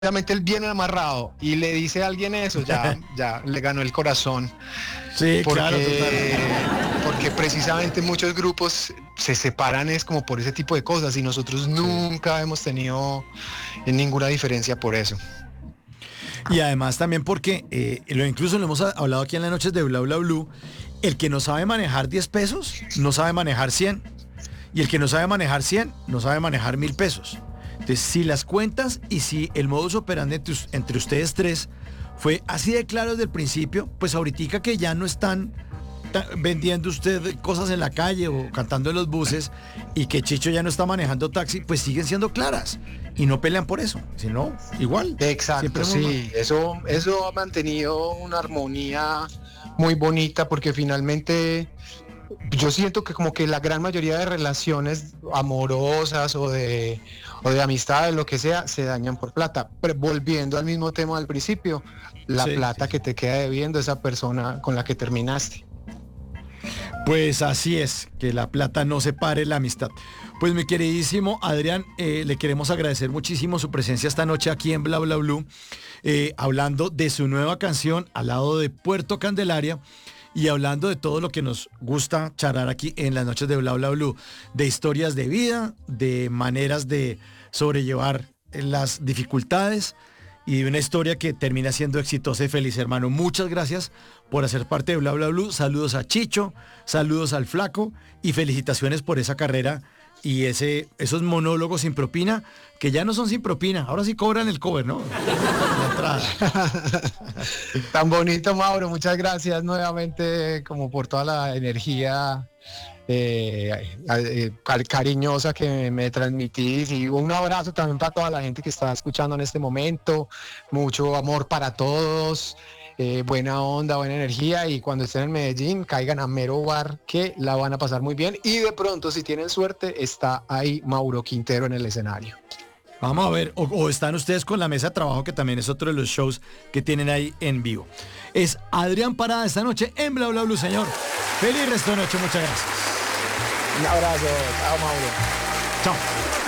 Realmente él viene amarrado y le dice a alguien eso, ya le ganó el corazón. Sí, Porque, claro, total. porque precisamente muchos grupos se separan es como por ese tipo de cosas y nosotros nunca hemos tenido ninguna diferencia por eso. Y además también porque, incluso lo hemos hablado aquí en las noches de Bla Bla Blue, el que no sabe manejar 10 pesos, no sabe manejar 100. Y el que no sabe manejar 100, no sabe manejar 1000 pesos. Entonces, si las cuentas y si el modus operandi entre ustedes tres fue así de claro desde el principio, pues ahorita que ya no están vendiendo usted cosas en la calle o cantando en los buses y que Chicho ya no está manejando taxi, pues siguen siendo claras y no pelean por eso, sino igual. Exacto, sí, eso ha mantenido una armonía muy bonita porque finalmente yo siento que como que la gran mayoría de relaciones amorosas o de amistades, lo que sea, se dañan por plata. Pero volviendo al mismo tema del principio, la plata que te queda debiendo esa persona con la que terminaste. Pues así es, que la plata no separe la amistad. Pues mi queridísimo Adrián, le queremos agradecer muchísimo su presencia esta noche aquí en Bla Bla Blue, hablando de su nueva canción al lado de Puerto Candelaria y hablando de todo lo que nos gusta charlar aquí en las noches de Bla Bla Blue, de historias de vida, de maneras de sobrellevar las dificultades y de una historia que termina siendo exitosa y feliz, hermano. Muchas gracias por hacer parte de Bla Bla Blue. Saludos a Chicho, saludos al Flaco y felicitaciones por esa carrera y esos monólogos sin propina, que ya no son sin propina, ahora sí cobran el cover, ¿no? La entrada. Tan bonito, Mauro, muchas gracias nuevamente como por toda la energía cariñosa que me transmitís y un abrazo también para toda la gente que está escuchando en este momento, mucho amor para todos, buena onda, buena energía y cuando estén en Medellín caigan a Mero Bar que la van a pasar muy bien y de pronto si tienen suerte está ahí Mauro Quintero en el escenario. Vamos a ver, o están ustedes con la mesa de trabajo, que también es otro de los shows que tienen ahí en vivo. Es Adrián Parada esta noche en Bla Bla Blue, señor. Feliz resto de noche, muchas gracias. Un abrazo, chao Mauro. Chao.